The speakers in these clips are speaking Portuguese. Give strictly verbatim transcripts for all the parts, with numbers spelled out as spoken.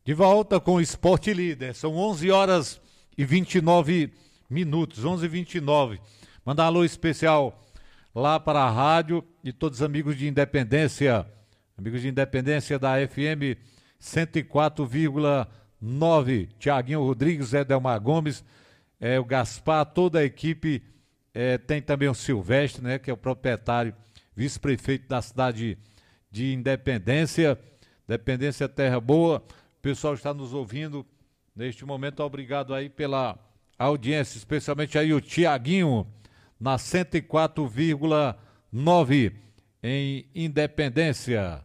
De volta com o Esporte Líder. São onze horas e vinte e nove minutos. onze e vinte e nove. Mandar um alô especial lá para a rádio e todos os amigos de Independência. Amigos de Independência da F M cento e quatro vírgula nove. Tiaguinho Rodrigues, Edelmar Gomes, é, o Gaspar, toda a equipe. É, tem também o Silvestre, né, que é o proprietário, vice-prefeito da cidade de Independência. Independência Terra Boa. O pessoal está nos ouvindo neste momento. Obrigado aí pela audiência, especialmente aí o Tiaguinho, na cento e quatro vírgula nove em Independência.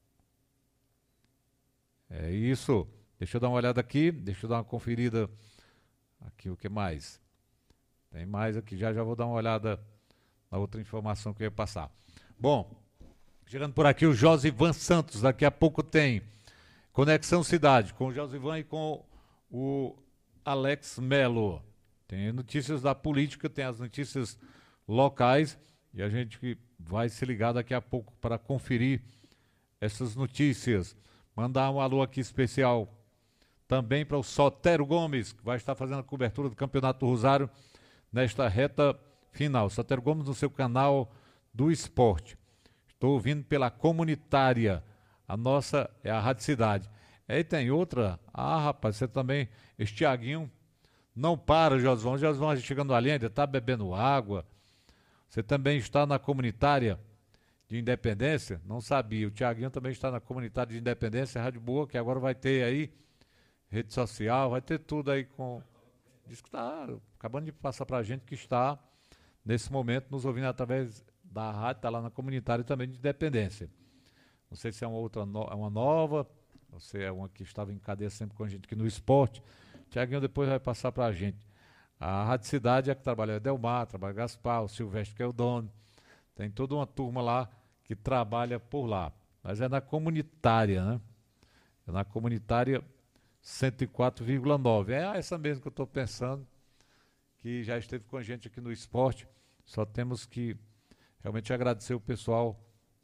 É isso. Deixa eu dar uma olhada aqui, deixa eu dar uma conferida aqui, o que mais? Tem mais aqui, já já vou dar uma olhada na outra informação que eu ia passar. Bom, chegando por aqui o Josivan Santos, daqui a pouco tem Conexão Cidade, com o Josivan e com o Alex Melo. Tem notícias da política, tem as notícias locais e a gente vai se ligar daqui a pouco para conferir essas notícias. Mandar um alô aqui especial também para o Sotero Gomes, que vai estar fazendo a cobertura do Campeonato do Rosário nesta reta final. Sotero Gomes no seu canal do esporte. Estou ouvindo pela comunitária. A nossa é a Rádio Cidade. Aí tem outra. Ah, rapaz, você também. Este Tiaguinho não para, Josvão. Josvão chegando ali ainda, está bebendo água. Você também está na comunitária de Independência? Não sabia. O Tiaguinho também está na comunitária de Independência, Rádio Boa, que agora vai ter aí rede social, vai ter tudo aí com. Diz que está acabando de passar para a gente que está, nesse momento, nos ouvindo através da rádio, está lá na comunitária também de Independência. Não sei se é uma outra, no, é uma nova, ou se é uma que estava em cadeia sempre com a gente aqui no esporte. Tiaguinho depois vai passar para a gente. A Rádio Cidade é que trabalha o Delmar, trabalha o Gaspar, o Silvestre que é o dono. Tem toda uma turma lá que trabalha por lá. Mas é na comunitária, né? É na comunitária cento e quatro vírgula nove. É essa mesmo que eu estou pensando, que já esteve com a gente aqui no esporte. Só temos que realmente agradecer o pessoal.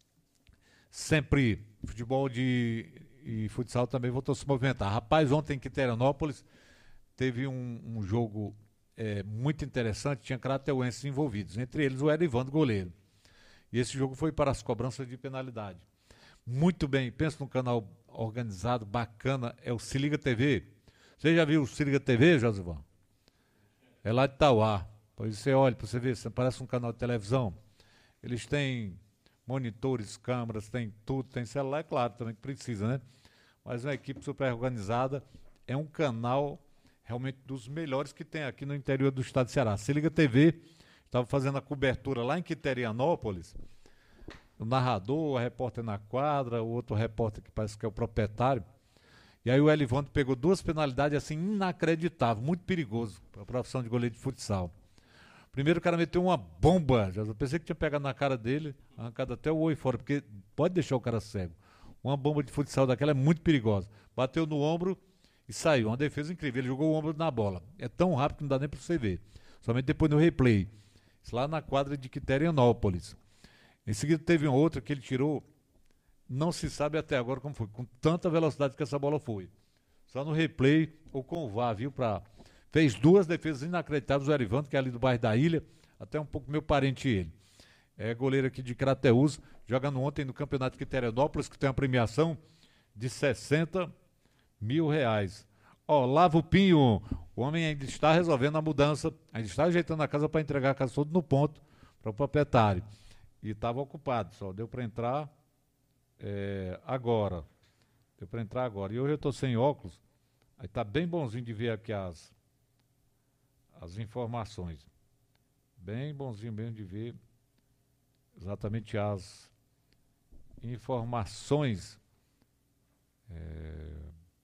Sempre futebol de, e futsal também voltou a se movimentar. Rapaz, ontem em Quiterianópolis teve um, um jogo é, muito interessante, tinha crateuenses envolvidos, entre eles o Erivan, goleiro. E esse jogo foi para as cobranças de penalidade. Muito bem, pensa num canal organizado, bacana, é o Se Liga T V. Você já viu o Se Liga T V, Josivan? É lá de Tauá. Pois você olha para você ver, parece um canal de televisão. Eles têm monitores, câmeras, tem tudo, tem celular, é claro, também que precisa, né? Mas uma equipe super organizada, é um canal realmente dos melhores que tem aqui no interior do estado de Ceará. Se Liga T V, estava fazendo a cobertura lá em Quiterianópolis, o narrador, a repórter na quadra, o outro repórter que parece que é o proprietário, e aí o Elivandro pegou duas penalidades assim, inacreditável, muito perigoso para a profissão de goleiro de futsal. Primeiro o cara meteu uma bomba, já pensei que tinha pegado na cara dele, arrancado até o olho fora, porque pode deixar o cara cego. Uma bomba de futsal daquela é muito perigosa. Bateu no ombro e saiu, uma defesa incrível, ele jogou o ombro na bola. É tão rápido que não dá nem para você ver, somente depois no replay. Isso lá na quadra de Quiterianópolis. Em seguida teve uma outra que ele tirou, não se sabe até agora como foi, com tanta velocidade que essa bola foi. Só no replay ou com o V A R, viu, para... Fez duas defesas inacreditáveis, o Erivanto, que é ali do bairro da Ilha, até um pouco meu parente ele. É goleiro aqui de Crateús, jogando ontem no Campeonato de Quiterianópolis, que tem uma premiação de sessenta mil reais. Ó, Lavo Pinho, o homem ainda está resolvendo a mudança, ainda está ajeitando a casa para entregar a casa toda no ponto para o proprietário. E estava ocupado, só deu para entrar é, agora. Deu para entrar agora. E hoje eu estou sem óculos, aí tá bem bonzinho de ver aqui as... as informações. Bem bonzinho mesmo de ver exatamente as informações. É...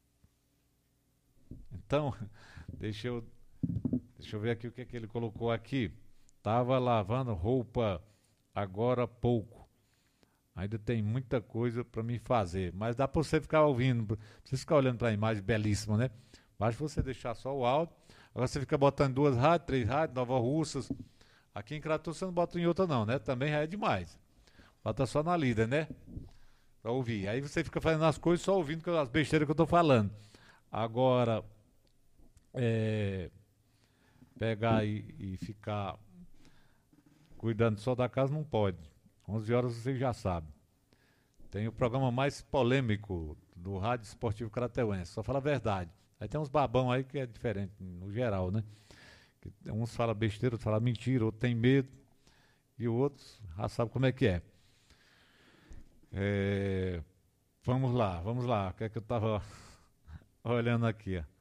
Então, deixa eu, deixa eu ver aqui o que, é que ele colocou aqui. Tava lavando roupa agora há pouco. Ainda tem muita coisa para me fazer, mas dá para você ficar ouvindo, pra você ficar olhando para a imagem belíssima, né? Basta você deixar só o áudio. Agora você fica botando duas rádios, três rádios, Nova Russas. Aqui em Crateús você não bota em outra não, né? Também já é demais. Bota só na líder, né? Pra ouvir. Aí você fica fazendo as coisas só ouvindo as besteiras que eu tô falando. Agora, é, pegar e, e ficar cuidando só da casa não pode. onze horas você já sabe. Tem o programa mais polêmico do Rádio Esportivo Crateuense, só fala a verdade. Aí tem uns babão aí que é diferente, no geral, né? Que uns falam besteira, outros falam mentira, outros tem medo, e o outros já sabe como é que é. É, vamos lá, vamos lá. O que é que eu tava olhando aqui? Ó.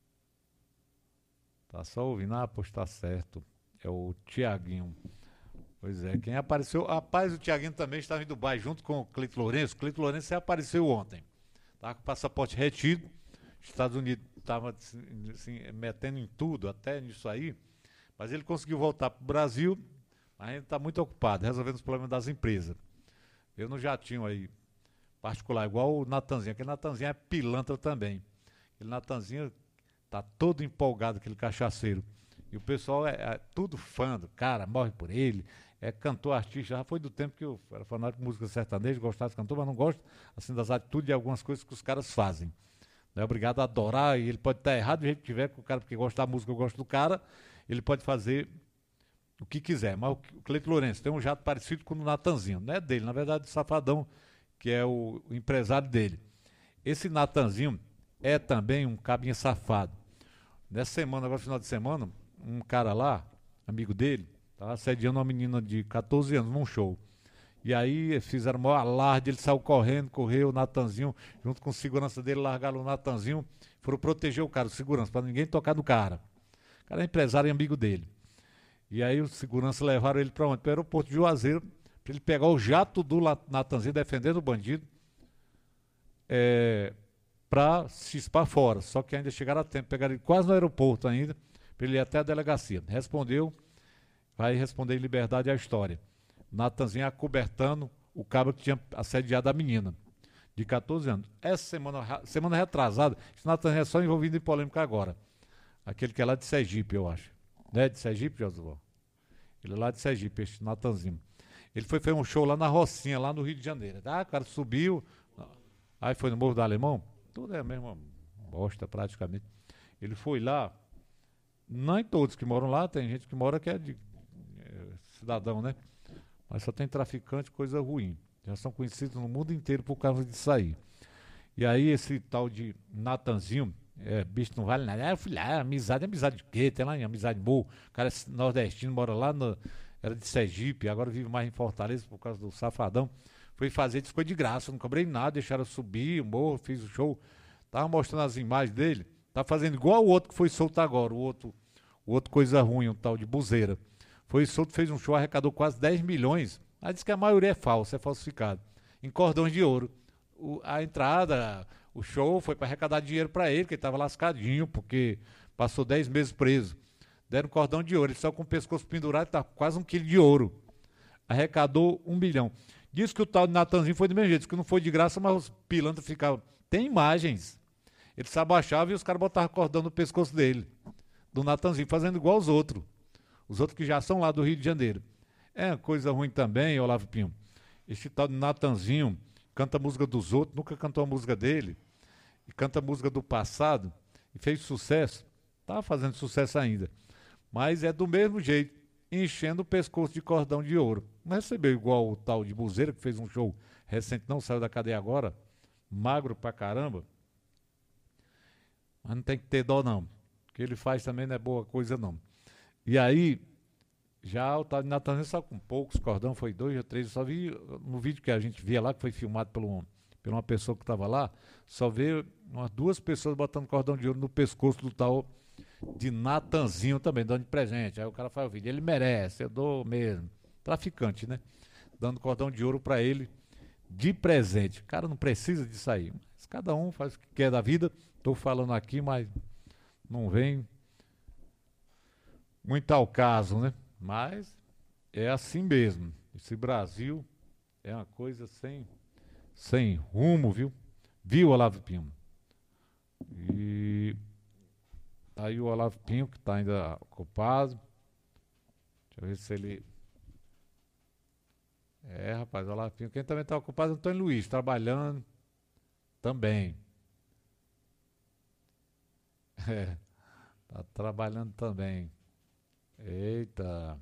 Tá só ouvindo? Ah, pois tá certo. É o Tiaguinho. Pois é, quem apareceu. Rapaz, o Tiaguinho também estava em Dubai junto com o Cleito Lourenço. O Cleito Lourenço apareceu ontem. Tá com o passaporte retido. Os Estados Unidos estavam assim, assim, metendo em tudo, até nisso aí. Mas ele conseguiu voltar para o Brasil. Mas ainda está muito ocupado, resolvendo os problemas das empresas. Eu no jatinho aí, particular, igual o Natanzinho. Aquele Natanzinho é pilantra também. Aquele Natanzinho tá todo empolgado, aquele cachaceiro. E o pessoal é, é tudo fã do cara, morre por ele. É cantor, artista. Já foi do tempo que eu era fanático de música sertaneja, gostava de cantor, mas não gosto assim das atitudes e algumas coisas que os caras fazem. Não é obrigado a adorar, e ele pode estar errado do jeito que tiver, que o cara, porque gosta da música, eu gosto do cara, ele pode fazer o que quiser. Mas o Cleito Lourenço tem um jato parecido com o Natanzinho. Não é dele, na verdade, o Safadão, que é o, o empresário dele. Esse Natanzinho é também um cabinha safado. Nessa semana, agora final de semana, um cara lá, amigo dele, estava assediando uma menina de catorze anos num show. E aí fizeram o maior alarde, ele saiu correndo, correu, o Natanzinho, junto com o segurança dele, largaram o Natanzinho, foram proteger o cara, o segurança, para ninguém tocar no cara. O cara é empresário e amigo dele. E aí os segurança levaram ele para onde? Para o aeroporto de Juazeiro, para ele pegar o jato do Natanzinho defendendo o bandido, é, para se espar fora. Só que ainda chegaram a tempo, pegaram ele quase no aeroporto ainda, para ele ir até a delegacia. Respondeu, vai responder em liberdade a história. Natanzinho acobertando o cabra que tinha assediado a menina, de catorze anos. Essa semana, semana retrasada, esse Natanzinho é só envolvido em polêmica agora. Aquele que é lá de Sergipe, eu acho. Não é de Sergipe, Josué? Ele é lá de Sergipe, esse Natanzinho. Ele foi fazer um show lá na Rocinha, lá no Rio de Janeiro. Ah, o cara subiu, aí foi no Morro do Alemão, tudo é a mesma bosta praticamente. Ele foi lá, não em todos que moram lá, tem gente que mora que é de é, cidadão, né? Mas só tem traficante, coisa ruim. Já são conhecidos no mundo inteiro por causa disso aí. E aí esse tal de Natanzinho, é, bicho não vale nada. Ah, eu fui lá, amizade, amizade de quê? Tem lá em amizade boa. O cara é nordestino, mora lá, no, era de Sergipe, agora vive mais em Fortaleza por causa do Safadão. Foi fazer, disse, foi de graça, não cobrei nada, deixaram eu subir, o morro, fiz o show. Tava mostrando as imagens dele, tá fazendo igual o outro que foi solto agora, o outro, o outro coisa ruim, um tal de Buzeira. Foi solto, fez um show, arrecadou quase dez milhões. Aí disse que a maioria é falsa, é falsificado. Em cordões de ouro. O, a entrada, o show foi para arrecadar dinheiro para ele, que ele estava lascadinho, porque passou dez meses preso. Deram um cordão de ouro, ele só com o pescoço pendurado, tá quase um quilo de ouro. Arrecadou um bilhão. Diz que o tal de Natanzinho foi do mesmo jeito, que não foi de graça, mas os pilantras ficavam. Tem imagens. Ele se abaixava e os caras botavam cordão no pescoço dele, do Natanzinho, fazendo igual os outros. Os outros que já são lá do Rio de Janeiro. É uma coisa ruim também, Olavo Pinho. Esse tal de Natanzinho canta a música dos outros, nunca cantou a música dele. E canta a música do passado e fez sucesso. Tá fazendo sucesso ainda. Mas é do mesmo jeito, enchendo o pescoço de cordão de ouro. Não recebeu igual o tal de Buzeira, que fez um show recente, não saiu da cadeia agora, magro pra caramba. Mas não tem que ter dó não. O que ele faz também não é boa coisa não. E aí, já o tal de Natanzinho só com poucos cordão, foi dois ou três, eu só vi no vídeo que a gente via lá, que foi filmado por, um, por uma pessoa que estava lá, só vê umas duas pessoas botando cordão de ouro no pescoço do tal de Natanzinho também, dando de presente. Aí o cara faz o vídeo, ele merece, eu dou mesmo. Traficante, né? Dando cordão de ouro para ele de presente. O cara não precisa disso aí. Mas cada um faz o que quer da vida. Estou falando aqui, mas não vem muito ao caso, né? Mas é assim mesmo. Esse Brasil é uma coisa sem, sem rumo, viu? Viu, Olavo Pinho? E tá aí o Olavo Pinho, que está ainda ocupado. Deixa eu ver se ele... É, rapaz, o Olavo Pinho. Quem também está ocupado é o Antônio Luiz, trabalhando também. É, tá trabalhando também. Eita,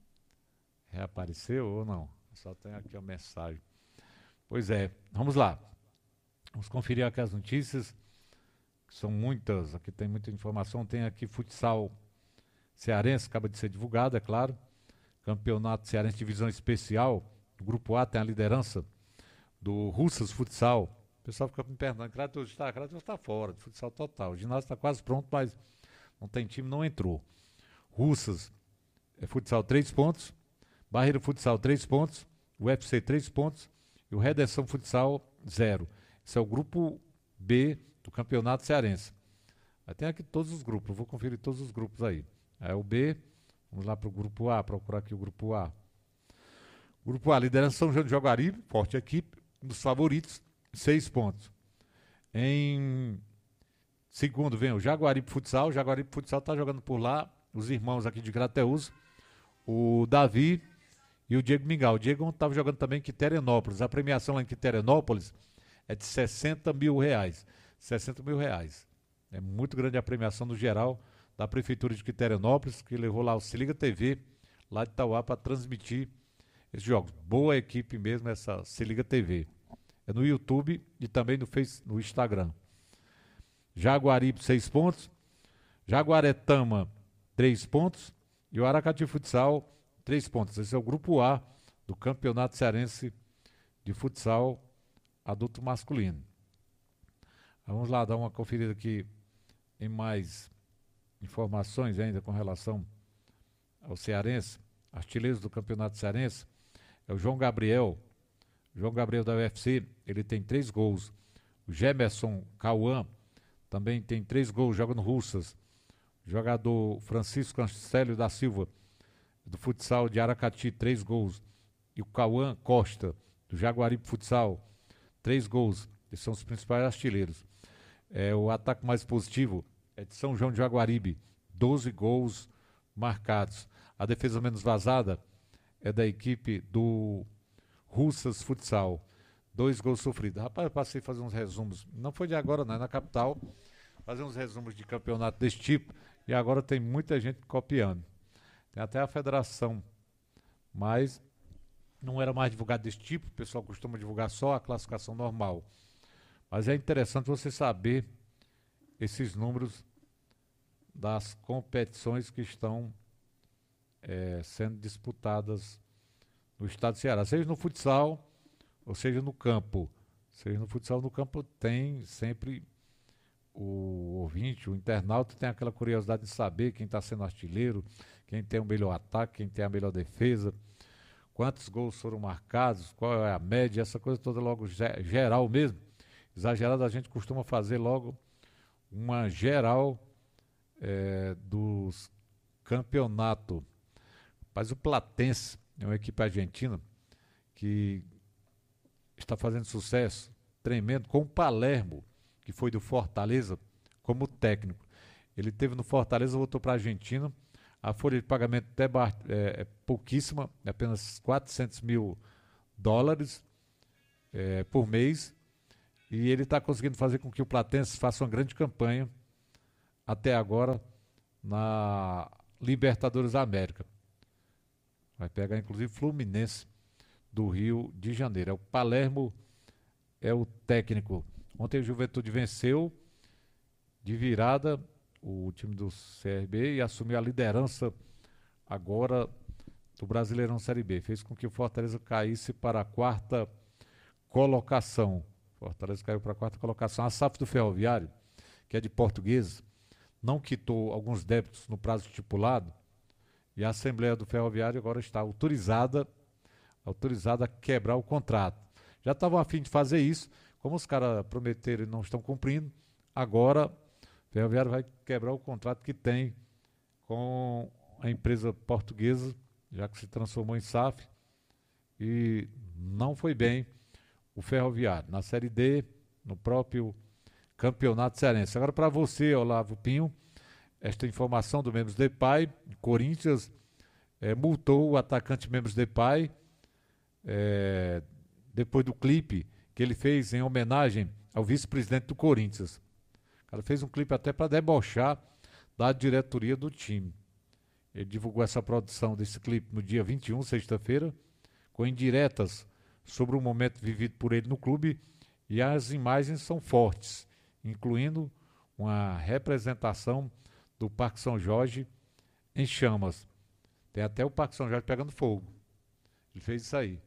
reapareceu ou não? Só tem aqui a mensagem. Pois é, vamos lá. Vamos conferir aqui as notícias, que são muitas, aqui tem muita informação. Tem aqui futsal cearense, acaba de ser divulgado, é claro. Campeonato Cearense Divisão Especial, do Grupo A tem a liderança do Russas Futsal. O pessoal fica me perguntando, Crateus está, Crateus está fora de futsal total. O ginásio está quase pronto, mas não tem time, não entrou. Russas, é, futsal três pontos, Barreiro Futsal três pontos, o U F C três pontos e o Redenção Futsal zero. Esse é o grupo B do Campeonato Cearense. Aí tem aqui todos os grupos, eu vou conferir todos os grupos aí. É o B, vamos lá para o grupo A, procurar aqui o grupo A. Grupo A, liderança São João de Jaguaribe, forte equipe, um dos favoritos, seis pontos. Em segundo vem o Jaguaribe Futsal, o Jaguaribe Futsal está jogando por lá, os irmãos aqui de Crateús, o Davi e o Diego Mingau. O Diego estava jogando também em Quiterianópolis, a premiação lá em Quiterianópolis é de sessenta mil reais. sessenta mil reais. É muito grande a premiação no geral da Prefeitura de Quiterianópolis, que levou lá o Se Liga T V, lá de Itauá, para transmitir esses jogos. Boa equipe mesmo, essa Se Liga T V. É no YouTube e também no, face, no Instagram. Jaguaribe, seis pontos. Jaguaretama, três pontos. E o Aracati Futsal, três pontos. Esse é o grupo A do Campeonato Cearense de Futsal Adulto Masculino. Vamos lá dar uma conferida aqui em mais informações ainda com relação ao cearense. Artilheiros do Campeonato Cearense é o João Gabriel. João Gabriel da U F C, ele tem três gols. O Gemerson Cauã também tem três gols, joga no Russas. O jogador Francisco Cancélio da Silva, do futsal de Aracati, três gols. E o Cauã Costa, do Jaguaribe Futsal, três gols. Esses são os principais artilheiros. É, o ataque mais positivo é de São João de Jaguaribe, doze gols marcados. A defesa menos vazada é da equipe do Russas Futsal, dois gols sofridos. Rapaz, eu passei a fazer uns resumos, não foi de agora, não, é na capital, fazer uns resumos de campeonato desse tipo, e agora tem muita gente copiando. Tem até a federação, mas não era mais divulgado desse tipo, o pessoal costuma divulgar só a classificação normal. Mas é interessante você saber esses números das competições que estão é, sendo disputadas no estado do Ceará, seja no futsal ou seja no campo. Seja no futsal, no campo tem sempre o ouvinte, o internauta tem aquela curiosidade de saber quem está sendo artilheiro, quem tem o melhor ataque, quem tem a melhor defesa, quantos gols foram marcados, qual é a média, essa coisa toda logo geral mesmo. Exagerado, a gente costuma fazer logo uma geral é, dos campeonatos. Mas o Platense é uma equipe argentina que está fazendo sucesso tremendo com o Palermo, que foi do Fortaleza, como técnico. Ele teve no Fortaleza, voltou para a Argentina. A folha de pagamento até é, é pouquíssima, é apenas quatrocentos mil dólares é, por mês. E ele está conseguindo fazer com que o Platense faça uma grande campanha até agora na Libertadores da América. Vai pegar inclusive Fluminense do Rio de Janeiro. É o Palermo, é o técnico. Ontem o Juventude venceu de virada o time do C R B e assumiu a liderança agora do Brasileirão Série B. Fez com que o Fortaleza caísse para a quarta colocação. Fortaleza caiu para a quarta colocação. A S A F do Ferroviário, que é de Portuguesa, não quitou alguns débitos no prazo estipulado e a Assembleia do Ferroviário agora está autorizada, autorizada a quebrar o contrato. Já estavam a fim de fazer isso, como os caras prometeram e não estão cumprindo, agora o Ferroviário vai quebrar o contrato que tem com a empresa portuguesa, já que se transformou em S A F, e não foi bem o Ferroviário, na Série D, no próprio Campeonato Cearense. Agora para você, Olavo Pinho, esta informação do Membros Depay, Corinthians é, multou o atacante Membros Depay é, depois do clipe que ele fez em homenagem ao vice-presidente do Corinthians. cara fez um clipe até para debochar da diretoria do time. Ele divulgou essa produção desse clipe no dia vinte e um, sexta-feira, com indiretas sobre o momento vivido por ele no clube, e as imagens são fortes, incluindo uma representação do Parque São Jorge em chamas. Tem até o Parque São Jorge pegando fogo. Ele fez isso aí.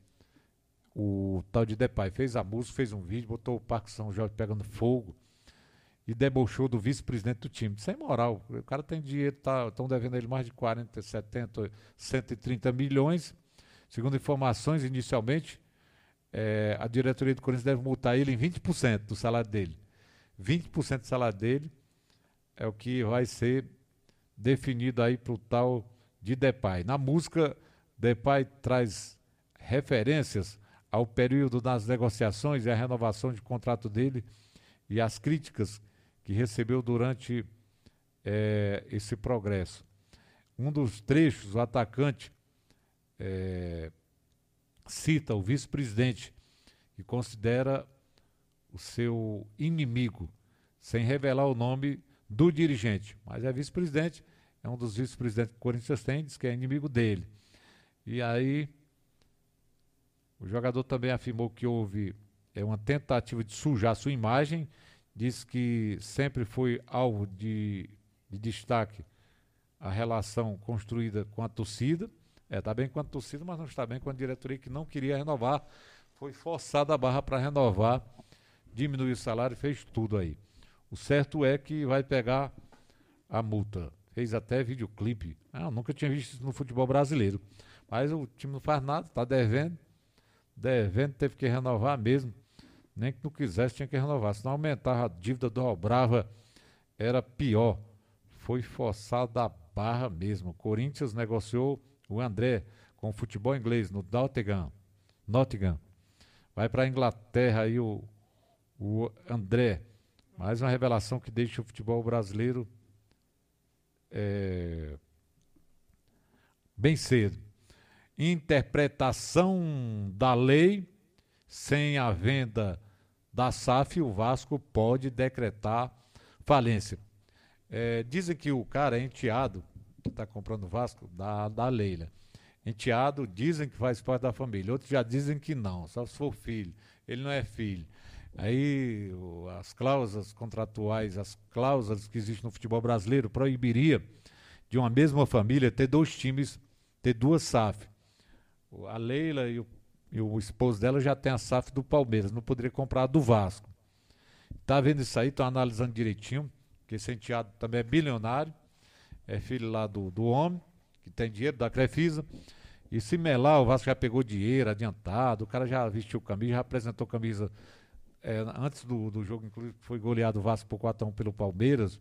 O tal de Depay fez a música, fez um vídeo, botou o Parque São Jorge pegando fogo e debochou do vice-presidente do time. Sem moral. O cara tem dinheiro, estão tá, devendo ele mais de quarenta, setenta, cento e trinta milhões. Segundo informações, inicialmente, é, a diretoria do Corinthians deve multar ele em vinte por cento do salário dele. vinte por cento do salário dele é o que vai ser definido aí para o tal de Depay. Na música, Depay traz referências ao período das negociações e a renovação de contrato dele e as críticas que recebeu durante é, esse progresso. Um dos trechos, o atacante é, cita o vice-presidente, que considera o seu inimigo, sem revelar o nome do dirigente. Mas é vice-presidente, é um dos vice-presidentes que o Corinthians tem, diz que é inimigo dele. E aí, o jogador também afirmou que houve é, uma tentativa de sujar sua imagem, diz que sempre foi alvo de, de destaque a relação construída com a torcida. É, está bem com a torcida, mas não está bem com a diretoria que não queria renovar. Foi forçada a barra para renovar, diminuiu o salário, fez tudo aí. O certo é que vai pegar a multa. Fez até videoclipe. Ah, eu nunca tinha visto isso no futebol brasileiro. Mas o time não faz nada, está devendo. Devendo, teve que renovar mesmo. Nem que não quisesse, tinha que renovar. Se não aumentava a dívida, dobrava, era pior. Foi forçado a barra mesmo. O Corinthians negociou o André com o futebol inglês no Nottingham. Nottingham. Vai para a Inglaterra aí o, o André. Mais uma revelação que deixa o futebol brasileiro é, bem cedo. Interpretação da lei, sem a venda da S A F, o Vasco pode decretar falência. É, dizem que o cara é enteado, que está comprando o Vasco, da, da Leila. Enteado, dizem que faz parte da família. Outros já dizem que não, só se for filho. Ele não é filho. Aí o, as cláusulas contratuais, as cláusulas que existem no futebol brasileiro proibiria de uma mesma família ter dois times, ter duas S A F. A Leila e o, e o esposo dela já tem a S A F do Palmeiras, não poderia comprar a do Vasco. Tá vendo isso aí, estão analisando direitinho, porque esse enteado também é bilionário, é filho lá do, do homem, que tem dinheiro, da Crefisa. E se melar, o Vasco já pegou dinheiro adiantado, o cara já vestiu camisa, já apresentou camisa é, antes do, do jogo, inclusive foi goleado o Vasco por quatro a um pelo Palmeiras.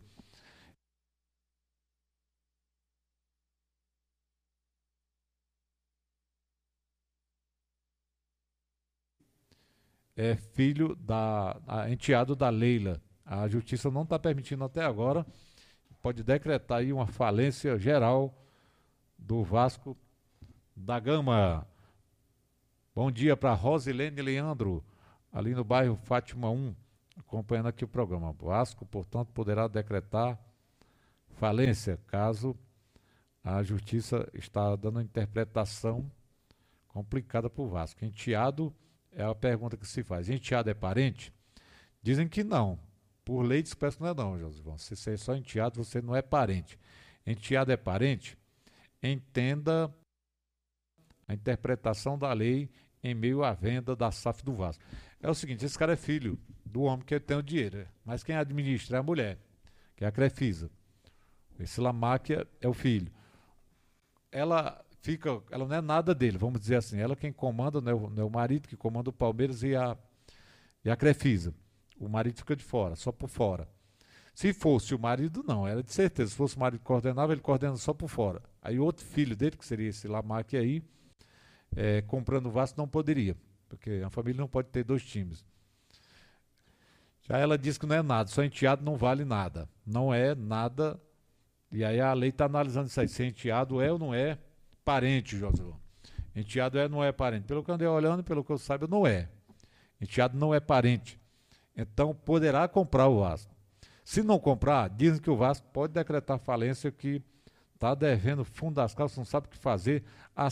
É filho da a, enteado da Leila. A justiça não está permitindo até agora, pode decretar aí uma falência geral do Vasco da Gama. Bom dia para Rosilene Leandro, ali no bairro Fátima um, acompanhando aqui o programa. O Vasco, portanto, poderá decretar falência, caso a justiça está dando uma interpretação complicada para o Vasco. Enteado é a pergunta que se faz. Enteado é parente? Dizem que não. Por lei diz que não é não, Josivão. Se você é só enteado, você não é parente. Enteado é parente? Entenda a interpretação da lei em meio à venda da S A F do Vasco. É o seguinte, esse cara é filho do homem que tem o dinheiro, mas quem administra é a mulher, que é a Crefisa. Esse Lamáquia é o filho. Ela fica, ela não é nada dele, vamos dizer assim. Ela quem comanda, não é o, não é o marido que comanda o Palmeiras e a, e a Crefisa. O marido fica de fora, só por fora. Se fosse o marido, não, era de certeza. Se fosse o marido que coordenava, ele coordena só por fora. Aí o outro filho dele, que seria esse Lamáquia aí, é, comprando o Vasco, não poderia, porque a família não pode ter dois times. Já ela diz que não é nada, só enteado não vale nada. Não é nada, e aí a lei está analisando isso aí, se enteado é ou não é parente, Josué. Enteado é ou não é parente. Pelo que eu andei olhando, pelo que eu saiba, não é. Enteado não é parente. Então poderá comprar o Vasco. Se não comprar, dizem que o Vasco pode decretar falência, que está devendo fundo das calças, não sabe o que fazer. A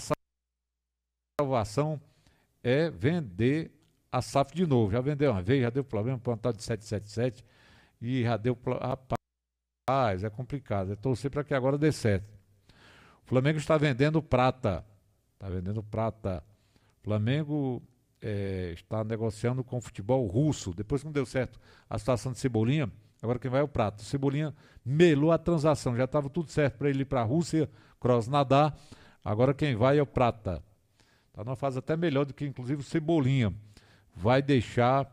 salvação é vender a S A F de novo. Já vendeu uma vez, já deu problema para um tal de sete sete sete e já deu. Rapaz, é complicado. É torcer para que agora dê certo. O Flamengo está vendendo prata. Está vendendo prata. O Flamengo é, está negociando com o futebol russo. Depois que não deu certo a situação de Cebolinha, agora quem vai é o prata. O Cebolinha melou a transação. Já estava tudo certo para ele ir para a Rússia, Krasnodar. Agora quem vai é o prata. Está numa fase até melhor do que inclusive o Cebolinha. Vai deixar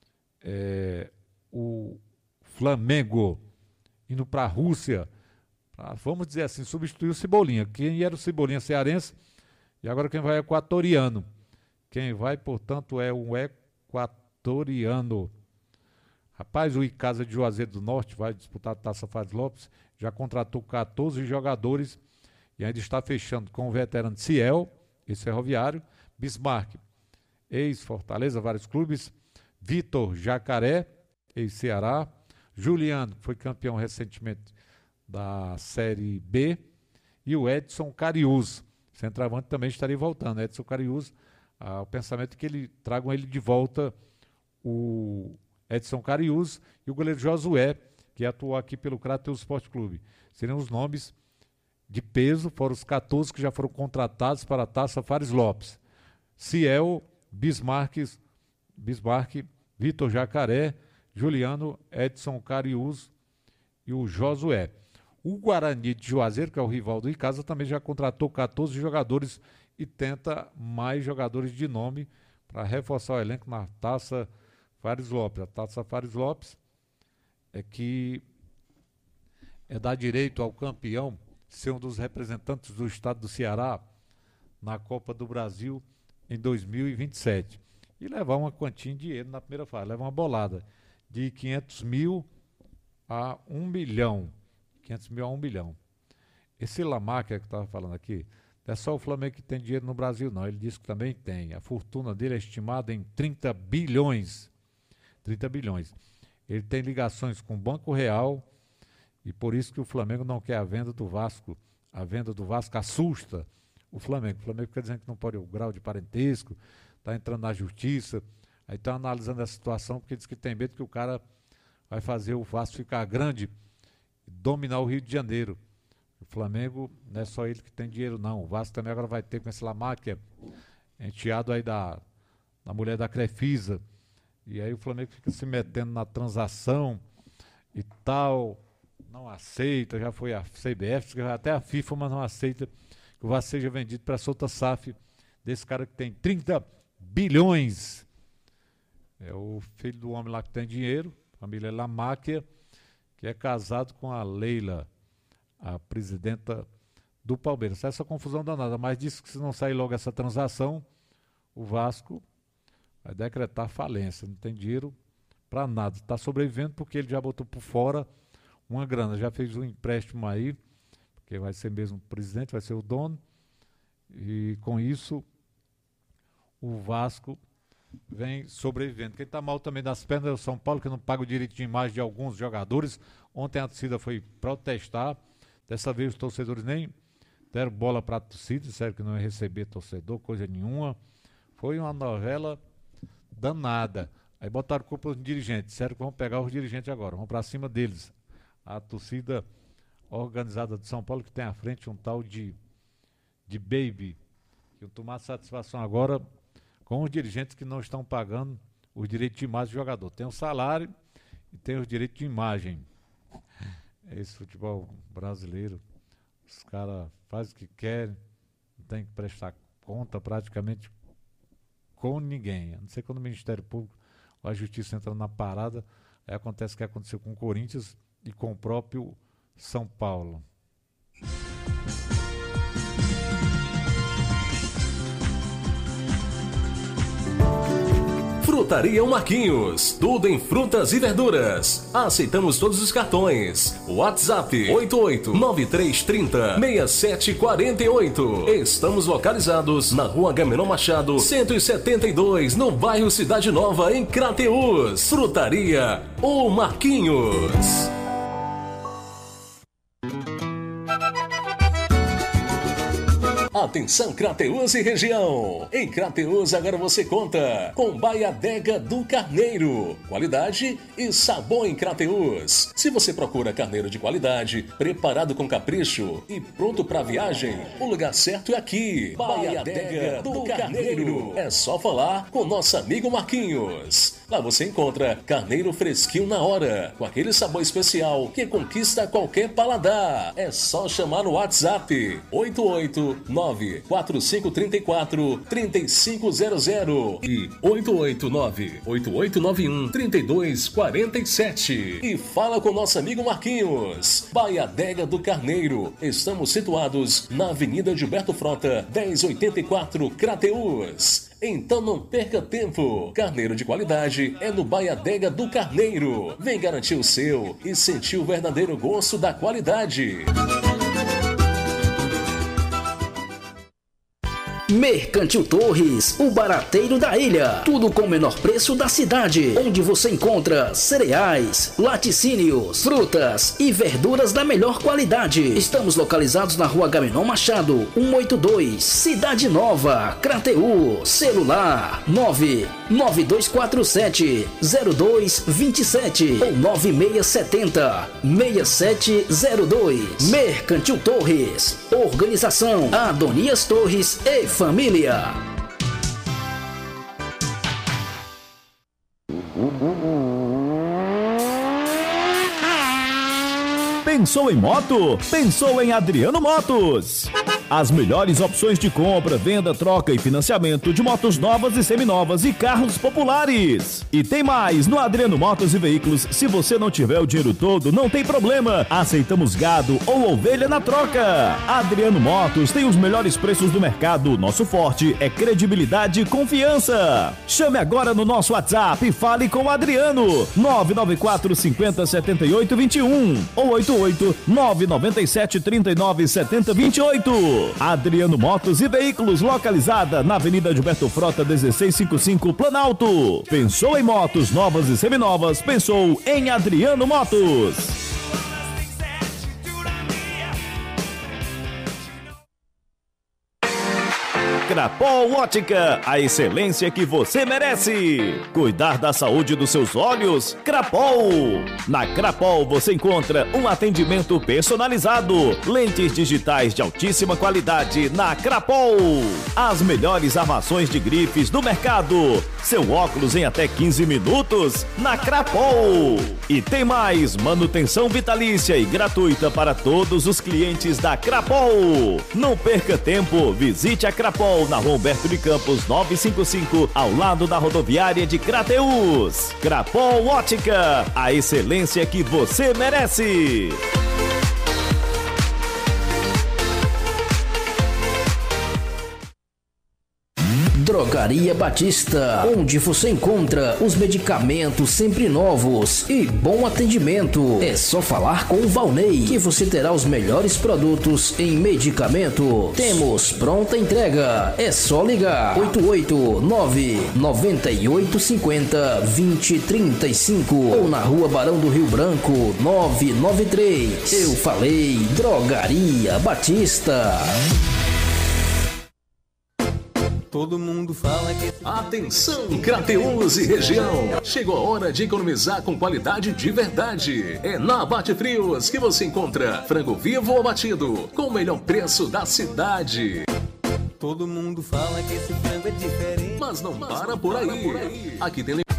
é, o Flamengo indo para a Rússia, pra, vamos dizer assim, substituir o Cebolinha. Quem era o Cebolinha cearense e agora quem vai é o equatoriano. Quem vai, portanto, é um equatoriano. Rapaz, o Icasa de Juazeiro do Norte vai disputar a Taça Fares Lopes, já contratou quatorze jogadores e ainda está fechando com o veterano Ciel, ex-ferroviário, Bismarck, ex-Fortaleza, vários clubes, Vitor Jacaré, ex-Ceará, Juliano, que foi campeão recentemente da Série B, e o Edson Cariús, centroavante, também estaria voltando. Edson Cariús, ah, o pensamento é que ele tragam ele de volta, o Edson Cariús e o goleiro Josué, que atuou aqui pelo Crateus Esporte Clube. Seriam os nomes de peso, foram os quatorze que já foram contratados para a Taça Fares Lopes. Ciel, Bismarck, Bismarck, Vitor Jacaré, Juliano, Edson Cariús e o Josué. O Guarani de Juazeiro, que é o rival do Icasa, também já contratou quatorze jogadores e tenta mais jogadores de nome para reforçar o elenco na Taça Fares Lopes. A Taça Fares Lopes é que é dar direito ao campeão ser um dos representantes do estado do Ceará na Copa do Brasil em dois mil e vinte e sete. E levar uma quantia de dinheiro na primeira fase, levar uma bolada de quinhentos mil a um milhão. quinhentos mil a um milhão. Esse Lamarca que estava falando aqui, não é só o Flamengo que tem dinheiro no Brasil, não. Ele disse que também tem. A fortuna dele é estimada em trinta bilhões. trinta bilhões. Ele tem ligações com o Banco Real e por isso que o Flamengo não quer a venda do Vasco. A venda do Vasco assusta o Flamengo. O Flamengo fica dizendo que não pode o grau de parentesco, está entrando na justiça. Aí está analisando a situação porque diz que tem medo que o cara vai fazer o Vasco ficar grande e dominar o Rio de Janeiro. O Flamengo não é só ele que tem dinheiro, não. O Vasco também agora vai ter com esse Lamarca, enteado aí da, da mulher da Crefisa. E aí o Flamengo fica se metendo na transação e tal, não aceita, já foi a C B F, até a FIFA, mas não aceita que o Vasco seja vendido para a Souta S A F desse cara que tem trinta bilhões. É o filho do homem lá que tem dinheiro, família Lamáquia, que é casado com a Leila, a presidenta do Palmeiras. Essa confusão danada, mas disse que se não sair logo essa transação, o Vasco vai decretar falência, não tem dinheiro para nada. Está sobrevivendo porque ele já botou por fora uma grana, já fez um empréstimo aí, porque vai ser mesmo o presidente, vai ser o dono, e com isso o Vasco vem sobrevivendo. Quem está mal também das pernas é o São Paulo, que não paga o direito de imagem de alguns jogadores. Ontem a torcida foi protestar, dessa vez os torcedores nem deram bola para a torcida, disseram que não ia receber torcedor, coisa nenhuma. Foi uma novela danada. Aí botaram culpa nos dirigentes, disseram que vão pegar os dirigentes agora, vão para cima deles. A torcida organizada de São Paulo, que tem à frente um tal de, de Baby, que tomar satisfação agora com os dirigentes que não estão pagando os direitos de imagem do jogador. Tem o salário e tem os direitos de imagem. Esse futebol brasileiro, os caras fazem o que querem, não tem que prestar conta praticamente com ninguém. A não ser quando o Ministério Público ou a Justiça entra na parada, aí acontece o que aconteceu com o Corinthians e com o próprio São Paulo. Frutaria Marquinhos, tudo em frutas e verduras. Aceitamos todos os cartões. WhatsApp oito oito nove três três zero seis sete quatro oito. Estamos localizados na Rua Agamenon Machado, cento e setenta e dois, no bairro Cidade Nova, em Crateús. Frutaria O Marquinhos. Atenção, Crateús e região! Em Crateús agora você conta com Baiadega do Carneiro. Qualidade e sabor em Crateús. Se você procura carneiro de qualidade, preparado com capricho e pronto para viagem, o lugar certo é aqui. Baiadega do Carneiro. É só falar com nosso amigo Marquinhos. Lá você encontra carneiro fresquinho na hora, com aquele sabor especial que conquista qualquer paladar. É só chamar no WhatsApp oito oito nove quatro cinco três quatro três cinco zero zero e oito oito nove oito oito nove um três dois quatro sete. E fala com nosso amigo Marquinhos. Baiadega do Carneiro. Estamos situados na Avenida Gilberto Frota, dez oitenta e quatro, Crateús. Então não perca tempo. Carneiro de qualidade é no Baiadega do Carneiro. Vem garantir o seu e sentir o verdadeiro gosto da qualidade. Mercantil Torres, o barateiro da ilha. Tudo com o menor preço da cidade. Onde você encontra cereais, laticínios, frutas e verduras da melhor qualidade. Estamos localizados na Rua Agamenon Machado, cento e oitenta e dois, Cidade Nova, Crateús. Celular nove nove dois quatro sete zero dois dois sete ou nove seis sete zero seis sete zero dois. Mercantil Torres. Organização Adonias Torres e Família. Pensou em moto? Pensou em Adriano Motos. As melhores opções de compra, venda, troca e financiamento de motos novas e seminovas e carros populares. E tem mais, no Adriano Motos e Veículos, se você não tiver o dinheiro todo, não tem problema. Aceitamos gado ou ovelha na troca. Adriano Motos tem os melhores preços do mercado. Nosso forte é credibilidade e confiança. Chame agora no nosso WhatsApp e fale com o Adriano. nove nove quatro cinco zero sete oito dois um ou oito oito nove nove sete três nove sete zero dois oito. Adriano Motos e Veículos, localizada na Avenida Gilberto Frota, dezesseis cinquenta e cinco, Planalto. Pensou em motos novas e seminovas? Pensou em Adriano Motos. Crapol Ótica, a excelência que você merece. Cuidar da saúde dos seus olhos? Crapol. Na Crapol você encontra um atendimento personalizado, lentes digitais de altíssima qualidade na Crapol. As melhores armações de grifes do mercado. Seu óculos em até quinze minutos na Crapol. E tem mais, manutenção vitalícia e gratuita para todos os clientes da Crapol. Não perca tempo, visite a Crapol na Rua Humberto de Campos novecentos e cinquenta e cinco, ao lado da rodoviária de Crateús. Crapol Ótica, a excelência que você merece. Drogaria Batista, onde você encontra os medicamentos sempre novos e bom atendimento. É só falar com o Valnei que você terá os melhores produtos em medicamentos. Temos pronta entrega. É só ligar oito oito nove nove oito cinco zero dois zero três cinco ou na Rua Barão do Rio Branco novecentos e noventa e três. Eu falei Drogaria Batista. Todo mundo fala que... Atenção, Crateús e região! Chegou a hora de economizar com qualidade de verdade. É na Abate Frios que você encontra frango vivo ou abatido com o melhor preço da cidade. Todo mundo fala que esse frango é diferente. Mas não, Mas para, não por, para por aí. Aqui tem